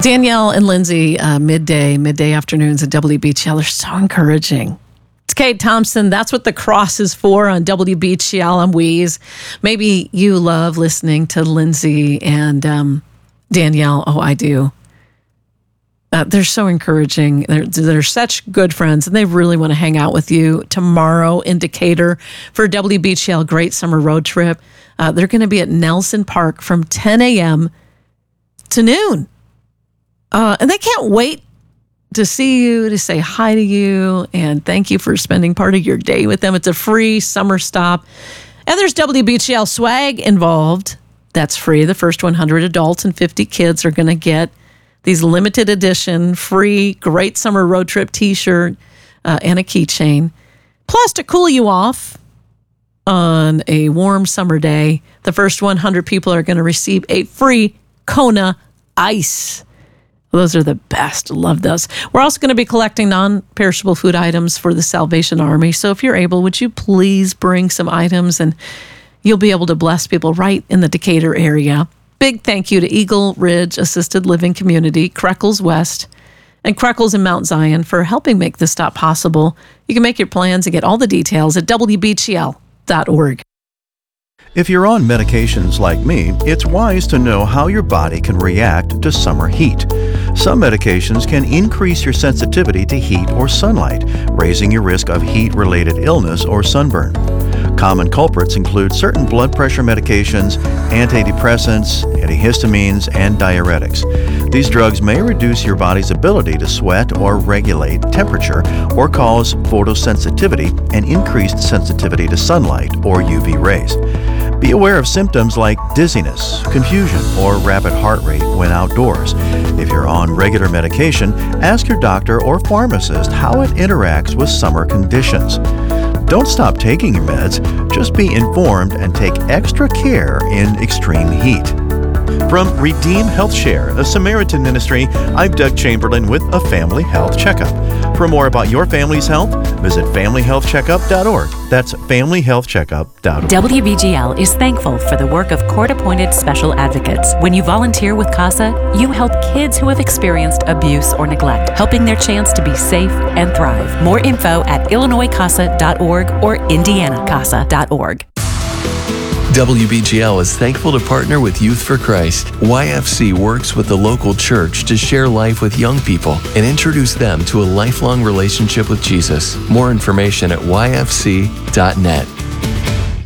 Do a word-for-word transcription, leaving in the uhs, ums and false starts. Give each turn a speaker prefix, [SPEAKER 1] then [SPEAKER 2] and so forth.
[SPEAKER 1] Danielle and Lindsay, uh, midday, midday afternoons at W B G L are so encouraging. It's Kate Thompson. That's what the cross is for on W B G L. I'm Weeze. Maybe you love listening to Lindsay and um, Danielle. Oh, I do. Uh, they're so encouraging. They're, they're such good friends, and they really want to hang out with you tomorrow in Decatur for W B G L Great Summer Road Trip. Uh, they're going to be at Nelson Park from ten a.m. to noon. Uh, and they can't wait to see you, to say hi to you, and thank you for spending part of your day with them. It's a free summer stop. And there's W B G L swag involved. That's free. The first one hundred adults and fifty kids are going to get these limited edition, free, great summer road trip t-shirt uh, and a keychain. Plus, to cool you off on a warm summer day, the first one hundred people are going to receive a free Kona Ice. Those are the best. Love those. We're also going to be collecting non-perishable food items for the Salvation Army. So if you're able, would you please bring some items, and you'll be able to bless people right in the Decatur area. Big thank you to Eagle Ridge Assisted Living Community, Creckles West, and Creckles in Mount Zion for helping make this stop possible. You can make your plans and get all the details at W B G L dot org.
[SPEAKER 2] If you're on medications like me, it's wise to know how your body can react to summer heat. Some medications can increase your sensitivity to heat or sunlight, raising your risk of heat-related illness or sunburn. Common culprits include certain blood pressure medications, antidepressants, antihistamines, and diuretics. These drugs may reduce your body's ability to sweat or regulate temperature, or cause photosensitivity and increased sensitivity to sunlight or U V rays. Be aware of symptoms like dizziness, confusion, or rapid heart rate when outdoors. If you're on regular medication, ask your doctor or pharmacist how it interacts with summer conditions. Don't stop taking your meds, just be informed and take extra care in extreme heat. From Redeem Health Share, a Samaritan ministry, I'm Doug Chamberlain with a Family Health Checkup. For more about your family's health, visit family health checkup dot org. That's family health checkup dot org.
[SPEAKER 3] W B G L is thankful for the work of court-appointed special advocates. When you volunteer with CASA, you help kids who have experienced abuse or neglect, helping their chance to be safe and thrive. More info at illinois casa dot org or indiana casa dot org.
[SPEAKER 4] W B G L is thankful to partner with Youth for Christ. Y F C works with the local church to share life with young people and introduce them to a lifelong relationship with Jesus. More information at y f c dot net.